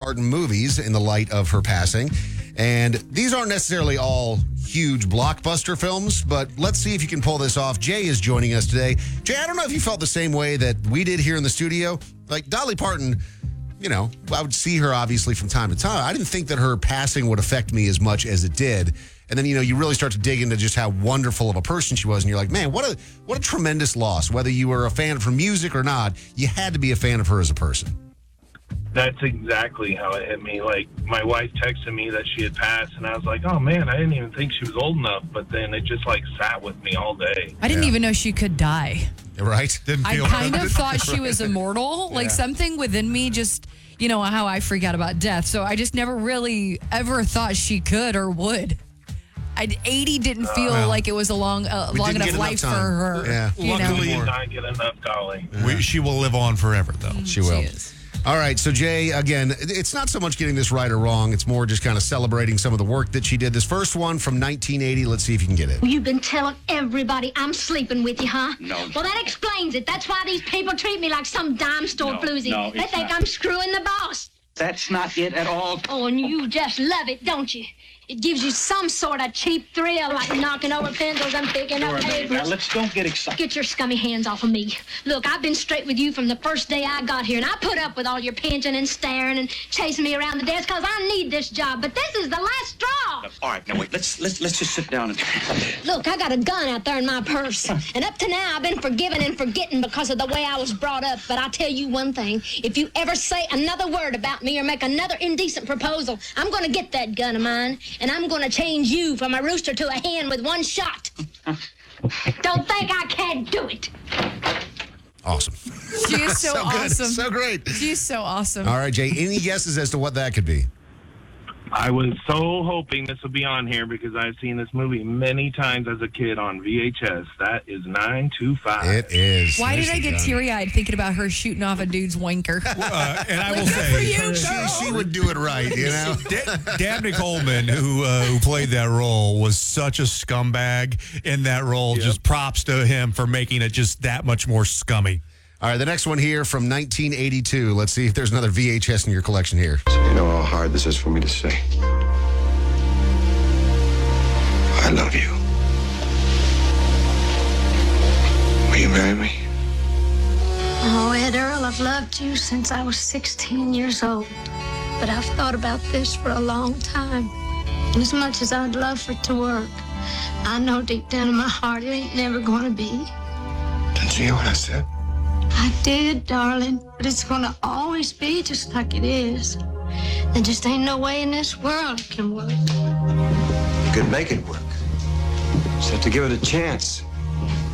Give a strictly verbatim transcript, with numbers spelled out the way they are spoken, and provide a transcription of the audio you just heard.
Parton movies in the light of her passing. And these aren't necessarily all huge blockbuster films, but let's see if you can pull this off. Jay is joining us today. Jay, I don't know if you felt the same way that we did here in the studio. Like, Dolly Parton, you know, I would see her obviously from time to time. I didn't think that her passing would affect me as much as it did. And then, you know, you really start to dig into just how wonderful of a person she was. And you're like, man, what a what a tremendous loss. Whether you were a fan of her music or not, you had to be a fan of her as a person. That's exactly how it hit me. Like, my wife texted me that she had passed, and I was like, oh, man, I didn't even think she was old enough. But then it just, like, sat with me all day. I didn't Yeah. even know she could die. Right? Didn't I feel kind good. of thought she was immortal. Like, Yeah. something within me just, you know, how I freak out about death. So I just never really ever thought she could or would. I'd, eighty didn't feel well, like it was a long, uh, we long didn't enough get enough life for time. her. Yeah. You Luckily- know? Did not get enough, Dolly. We, she will live on forever, though. She will. is. All right, so Jay, again, it's not so much getting this right or wrong. It's more just kind of celebrating some of the work that she did. This first one from nineteen eighty, let's see if you can get it. You've been telling everybody I'm sleeping with you, huh? No. Well, that explains it. That's why these people treat me like some dime store No, floozy. no, they it's think not. I'm screwing the boss. That's not it at all. Oh, and you just love it, don't you? It gives you some sort of cheap thrill, like knocking over pencils and picking up Now, papers. let's don't get excited. Get your scummy hands off of me. Look, I've been straight with you from the first day I got here, and I put up with all your pinching and staring and chasing me around the desk because I need this job. But this is the last straw. All right, now wait. Let's let's let's just sit down and. Look, I got a gun out there in my purse. And up to now, I've been forgiven and forgetting because of the way I was brought up. But I'll tell you one thing. If you ever say another word about me or make another indecent proposal, I'm going to get that gun of mine, and I'm going to change you from a rooster to a hen with one shot. Don't think I can't do it. Awesome. She is so, So good. awesome. So great. She's so awesome. All right, Jay, any guesses as to what that could be? I was so hoping this would be on here because I've seen this movie many times as a kid on V H S. That is nine two five. It is. Why did I Nicely get done. teary-eyed thinking about her shooting off a dude's wanker? Uh, and I will Good for say, you, She, girl. she would do it right, you know? Da- Dabney Coleman, who uh, who played that role, was such a scumbag in that role. Yep. Just props to him for making it just that much more scummy. All right, the next one here from nineteen eighty-two. Let's see if there's another V H S in your collection here. You know how hard this is for me to say. I love you. Will you marry me? Oh, Ed Earl, I've loved you since I was sixteen years old. But I've thought about this for a long time. And as much as I'd love for it to work, I know deep down in my heart it ain't never going to be. Didn't you hear what I said? I did, darling, but it's going to always be just like it is. There just ain't no way in this world it can work. You could make it work. Just have to give it a chance.